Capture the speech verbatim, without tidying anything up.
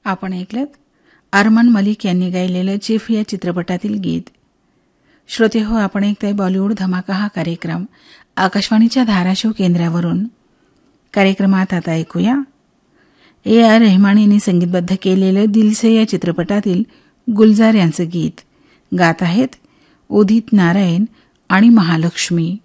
आपण ऐकलत अरमान मलिक यांनी गायलेलं चिफ या चित्रपटातील गीत. श्रोते हो, आपण ऐकताय बॉलिवूड धमाका हा कार्यक्रम आकाशवाणीच्या धाराशिव केंद्रावरून. कार्यक्रमात आता ऐकूया ए आर रहमान यांनी संगीतबद्ध केलेलं दिल से या चित्रपटातील गुलजार यांचं गीत. गात आहेत उदित नारायण आणि महालक्ष्मी.